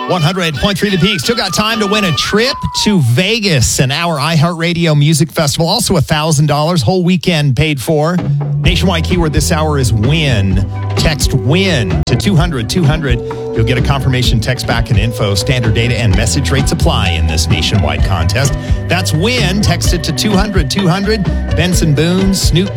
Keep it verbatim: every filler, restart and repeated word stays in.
one hundred point three The Peak. Still got time to win a trip to Vegas and our iHeartRadio Music Festival. Also one thousand dollars, whole weekend paid for. Nationwide keyword this hour is win. Text WIN to two hundred two hundred. You'll get a confirmation text back and info. Standard data and message rates apply in this nationwide contest. That's WIN. Text it to two hundred two hundred. Benson Boone, Snoop